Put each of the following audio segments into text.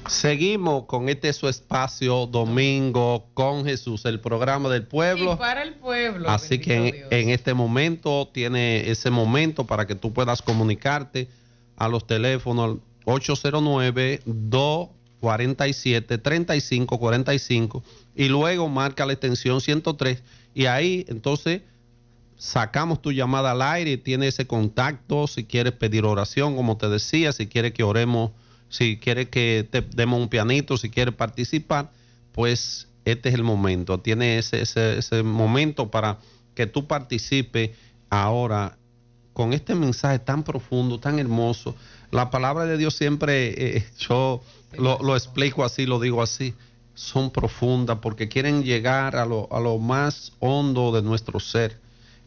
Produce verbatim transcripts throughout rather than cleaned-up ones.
Seguimos con este su espacio Domingo con Jesús, el programa del pueblo. Y para el pueblo. Así que en, en este momento tiene ese momento para que tú puedas comunicarte a los teléfonos ocho cero nueve, dos cuatro siete, tres cinco cuatro cinco y luego marca la extensión ciento tres y ahí entonces sacamos tu llamada al aire y tiene ese contacto si quieres pedir oración, como te decía, si quieres que oremos, si quieres que te demos un pianito, si quieres participar, pues este es el momento. Tiene ese, ese, ese momento para que tú participes ahora con este mensaje tan profundo, tan hermoso. La palabra de Dios siempre, eh, yo lo, lo explico así, lo digo así, son profundas porque quieren llegar a lo, a lo más hondo de nuestro ser.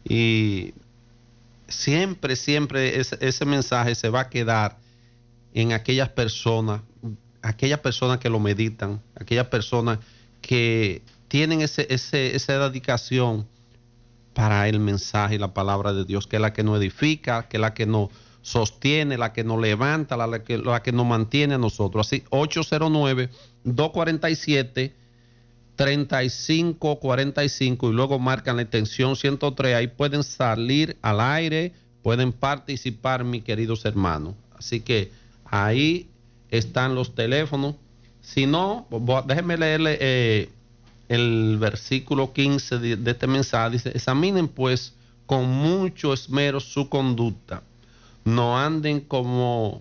Y siempre, siempre ese, ese mensaje se va a quedar en aquellas personas, aquellas personas que lo meditan, aquellas personas que tienen ese, ese, esa dedicación para el mensaje y la palabra de Dios, que es la que nos edifica, que es la que nos sostiene, la que nos levanta, la, la, que, la que nos mantiene a nosotros. Así, ocho cero nueve, dos cuatro siete, tres cinco cuatro cinco y luego marcan la extensión ciento tres. Ahí pueden salir al aire, pueden participar, mis queridos hermanos. Así que ahí están los teléfonos. Si no, déjenme leerle eh, el versículo quince de, de este mensaje. Dice: examinen pues con mucho esmero su conducta. No anden como,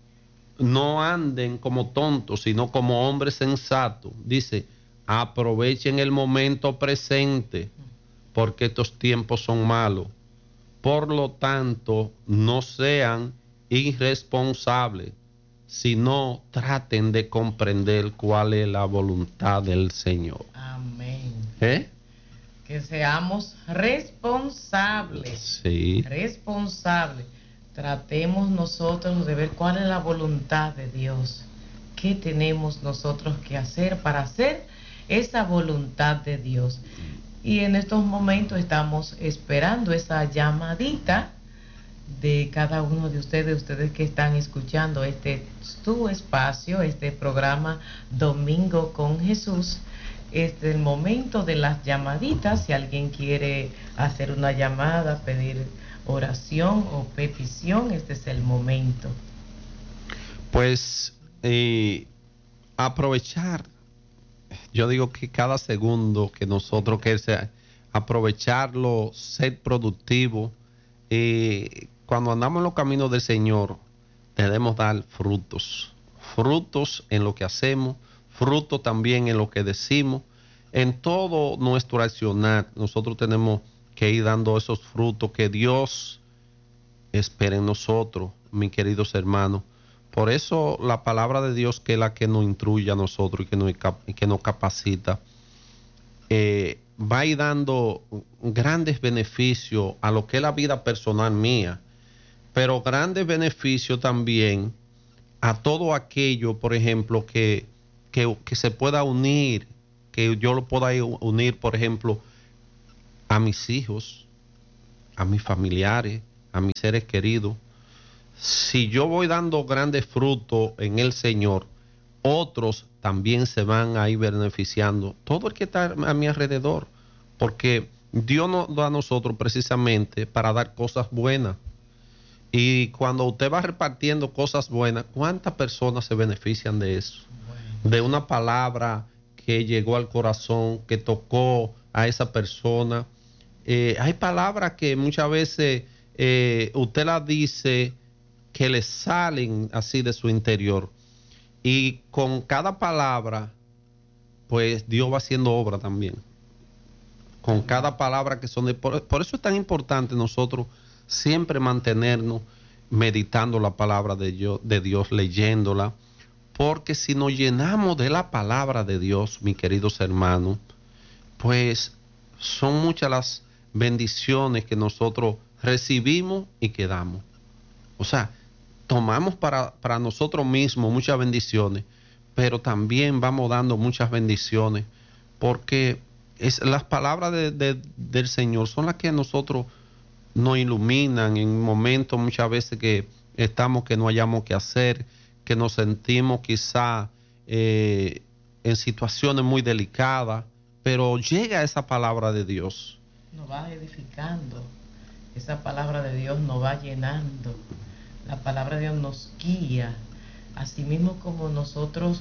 no anden como tontos, sino como hombres sensatos. Dice: aprovechen el momento presente, porque estos tiempos son malos. Por lo tanto, no sean irresponsables, sino traten de comprender cuál es la voluntad del Señor. Amén. ¿Eh? Que seamos responsables. Sí. Responsables. Tratemos nosotros de ver cuál es la voluntad de Dios. ¿Qué tenemos nosotros que hacer para hacer esa voluntad de Dios? Y en estos momentos estamos esperando esa llamadita de cada uno de ustedes, ustedes que están escuchando este tu espacio, este programa Domingo con Jesús. Este es el momento de las llamaditas. Si alguien quiere hacer una llamada, pedir oración o petición, este es el momento. Pues eh, aprovechar, yo digo que cada segundo que nosotros que sea, aprovecharlo, ser productivo. Eh, cuando andamos en los caminos del Señor, debemos dar frutos, frutos en lo que hacemos, frutos también en lo que decimos, en todo nuestro accionar. Nosotros tenemos que ir dando esos frutos que Dios espera en nosotros, mis queridos hermanos. Por eso la palabra de Dios, que es la que nos instruye a nosotros y que nos, y que nos capacita, eh, va a ir dando grandes beneficios a lo que es la vida personal mía, pero grandes beneficios también a todo aquello, por ejemplo, que, que, que se pueda unir, que yo lo pueda unir, por ejemplo, a mis hijos, a mis familiares, a mis seres queridos. Si yo voy dando grandes frutos en el Señor, otros también se van a ir beneficiando. Todo el que está a mi alrededor, porque Dios nos da a nosotros precisamente para dar cosas buenas. Y cuando usted va repartiendo cosas buenas, ¿cuántas personas se benefician de eso? Bueno. De una palabra que llegó al corazón, que tocó a esa persona. Eh, hay palabras que muchas veces eh, usted las dice que le salen así de su interior. Y con cada palabra, pues Dios va haciendo obra también. Con cada palabra que son de... Por, por eso es tan importante nosotros siempre mantenernos meditando la palabra de Dios, de Dios, leyéndola. Porque si nos llenamos de la palabra de Dios, mis queridos hermanos, pues son muchas las bendiciones que nosotros recibimos y que damos. O sea, tomamos para, para nosotros mismos muchas bendiciones, pero también vamos dando muchas bendiciones, porque es, las palabras de, de, del Señor son las que a nosotros nos iluminan en momentos muchas veces que estamos que no hayamos que hacer, que nos sentimos quizá eh, en situaciones muy delicadas, pero llega esa palabra de Dios. Nos va edificando, esa palabra de Dios nos va llenando, la palabra de Dios nos guía, así mismo como nosotros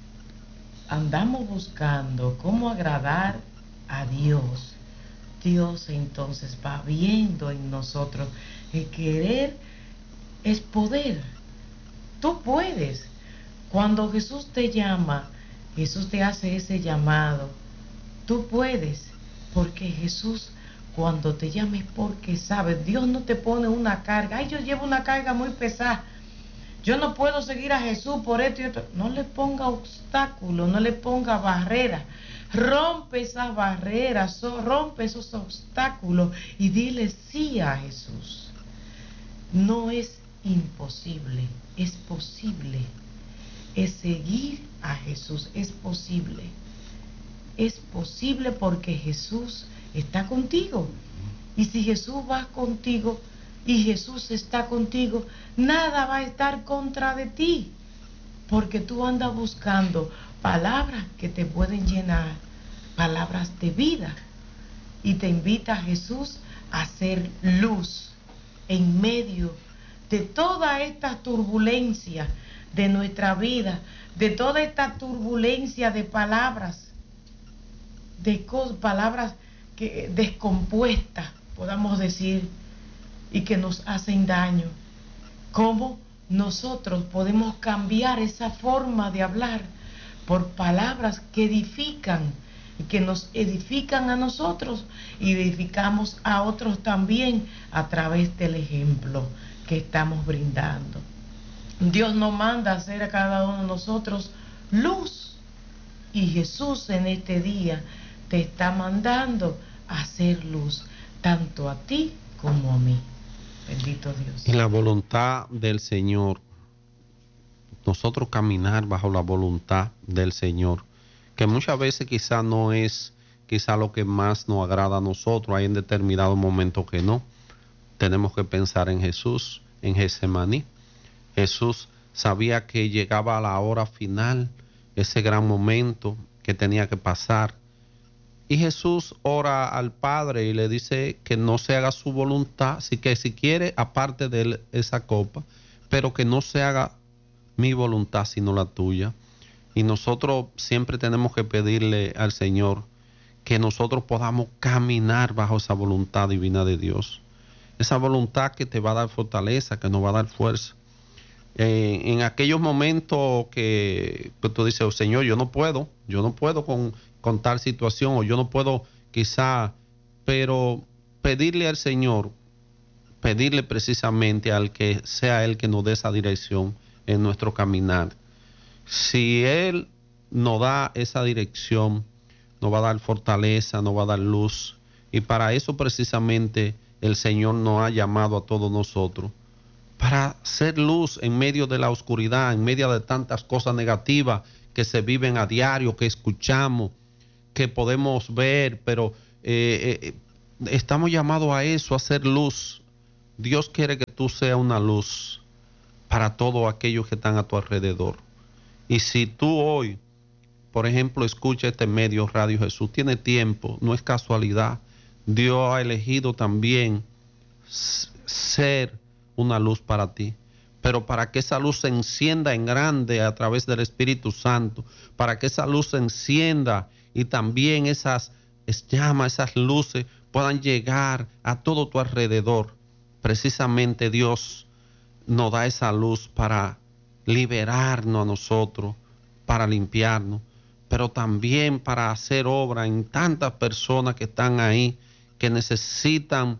andamos buscando cómo agradar a Dios. Dios entonces va viendo en nosotros el querer es poder. Tú puedes. Cuando Jesús te llama, Jesús te hace ese llamado. Tú puedes, porque Jesús cuando te llama es porque sabe. Dios no te pone una carga. Ay, yo llevo una carga muy pesada. Yo no puedo seguir a Jesús por esto y esto. No le ponga obstáculos, no le ponga barreras. Rompe esas barreras, rompe esos obstáculos y dile sí a Jesús. No es imposible, es posible. Es seguir a Jesús, es posible. Es posible porque Jesús está contigo. Y si Jesús va contigo y Jesús está contigo, nada va a estar contra de ti. Porque tú andas buscando palabras que te pueden llenar, palabras de vida. Y te invita a Jesús a ser luz en medio de toda esta turbulencia de nuestra vida, de toda esta turbulencia de palabras, de palabras que descompuestas, podamos decir, y que nos hacen daño. ¿Cómo nosotros podemos cambiar esa forma de hablar por palabras que edifican y que nos edifican a nosotros y edificamos a otros también a través del ejemplo que estamos brindando? Dios nos manda a hacer a cada uno de nosotros luz, y Jesús en este día te está mandando a hacer luz, tanto a ti como a mí. Bendito Dios. Y la voluntad del Señor, nosotros caminar bajo la voluntad del Señor, que muchas veces quizá no es quizá lo que más nos agrada a nosotros, hay en determinados momentos que no. Tenemos que pensar en Jesús, en Getsemaní. Jesús sabía que llegaba a la hora final, ese gran momento que tenía que pasar. Y Jesús ora al Padre y le dice que no se haga su voluntad, así que si quiere, aparte de él esa copa, pero que no se haga mi voluntad sino la tuya. Y nosotros siempre tenemos que pedirle al Señor que nosotros podamos caminar bajo esa voluntad divina de Dios. Esa voluntad que te va a dar fortaleza, que nos va a dar fuerza. Eh, en aquellos momentos que, que tú dices, oh, Señor, yo no puedo, yo no puedo con, con tal situación, o yo no puedo quizá, pero pedirle al Señor, pedirle precisamente al que sea Él que nos dé esa dirección en nuestro caminar. Si Él nos da esa dirección, nos va a dar fortaleza, nos va a dar luz, y para eso precisamente el Señor nos ha llamado a todos nosotros, para ser luz en medio de la oscuridad, en medio de tantas cosas negativas que se viven a diario, que escuchamos, que podemos ver, pero eh, eh, estamos llamados a eso, a ser luz. Dios quiere que tú seas una luz para todos aquellos que están a tu alrededor. Y si tú hoy, por ejemplo, escuchas este medio Radio Jesús, tiene tiempo, no es casualidad. Dios ha elegido también ser una luz para ti, pero para que esa luz se encienda en grande a través del Espíritu Santo, para que esa luz se encienda y también esas llamas, esas luces puedan llegar a todo tu alrededor. Precisamente Dios nos da esa luz para liberarnos a nosotros, para limpiarnos, pero también para hacer obra en tantas personas que están ahí, que necesitan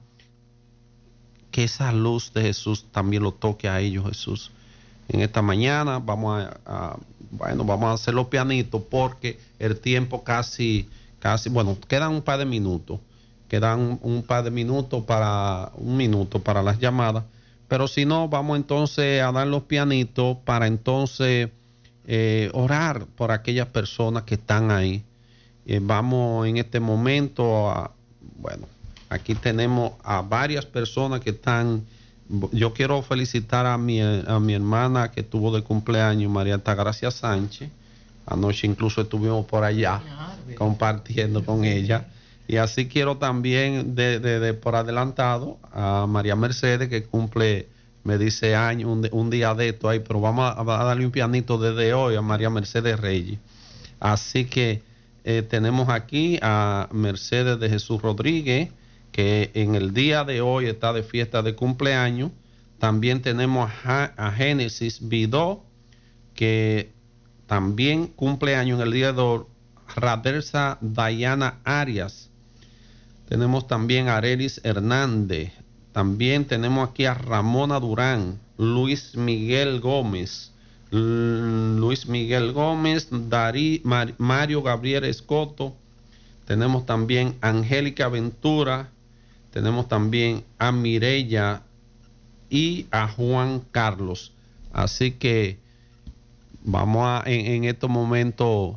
que esa luz de Jesús también lo toque a ellos, Jesús. En esta mañana vamos a, a bueno, vamos a hacer los pianitos porque el tiempo casi, casi, bueno, quedan un par de minutos, quedan un par de minutos para, un minuto para las llamadas, pero si no, vamos entonces a dar los pianitos para entonces eh, orar por aquellas personas que están ahí. Eh, vamos en este momento a, bueno, aquí tenemos a varias personas que están. Yo quiero felicitar a mi, a mi hermana que tuvo de cumpleaños, María Altagracia Sánchez, Anoche incluso estuvimos por allá compartiendo con ella. Y así quiero también, de, de, de por adelantado, a María Mercedes, que cumple, me dice año, un, un día de esto ahí, pero vamos a, a darle un pianito desde hoy a María Mercedes Reyes. Así que eh, tenemos aquí a Mercedes de Jesús Rodríguez, que en el día de hoy está de fiesta de cumpleaños. También tenemos a, a Génesis Vidó, que también cumpleaños en el día de hoy. Radersa Dayana Arias. Tenemos también a Arelis Hernández. También tenemos aquí a Ramona Durán, Luis Miguel Gómez, Luis Miguel Gómez, Darí, Mar, Mario Gabriel Escoto. Tenemos también a Angélica Ventura. Tenemos también a Mireya y a Juan Carlos. Así que vamos a en, en estos momentos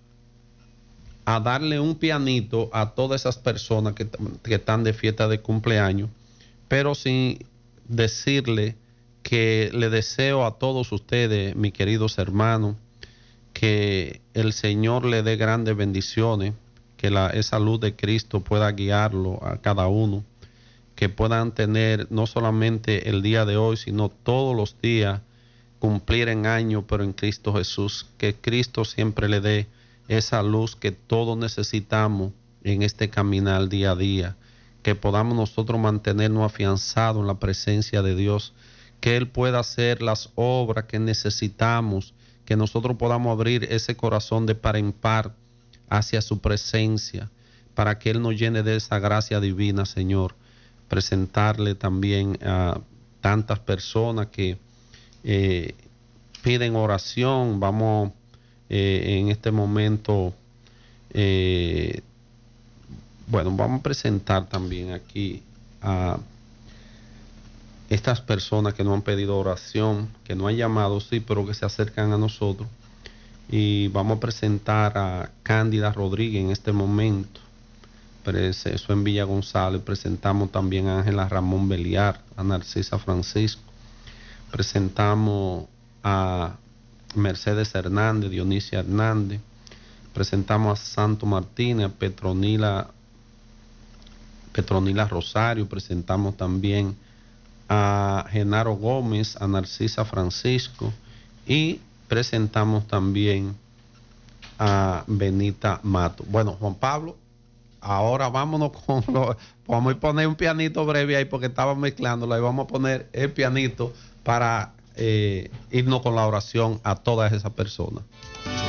a darle un pianito a todas esas personas que, que están de fiesta de cumpleaños, pero sin decirle que le deseo a todos ustedes, mis queridos hermanos, que el Señor le dé grandes bendiciones, que la, esa luz de Cristo pueda guiarlo a cada uno, que puedan tener no solamente el día de hoy, sino todos los días, cumplir en año, pero en Cristo Jesús, que Cristo siempre le dé esa luz que todos necesitamos en este caminar día a día, que podamos nosotros mantenernos afianzados en la presencia de Dios, que Él pueda hacer las obras que necesitamos, que nosotros podamos abrir ese corazón de par en par hacia su presencia, para que Él nos llene de esa gracia divina, Señor. Presentarle también a tantas personas que eh, piden oración. Vamos Eh, en este momento, eh, bueno, vamos a presentar también aquí a estas personas que no han pedido oración, que no han llamado, sí, pero que se acercan a nosotros. Y vamos a presentar a Cándida Rodríguez en este momento, eso en Villa González. Presentamos también a Ángela Ramón Beliar, a Narcisa Francisco. Presentamos a Mercedes Hernández, Dionisia Hernández. Presentamos a Santo Martínez, a Petronila, Petronila Rosario. Presentamos también a Genaro Gómez, a Narcisa Francisco, y presentamos también a Benita Mato. Bueno, Juan Pablo, ahora vámonos con lo, vamos a poner un pianito breve ahí porque estaba mezclándolo, y vamos a poner el pianito para Eh, irnos con la oración a todas esas personas.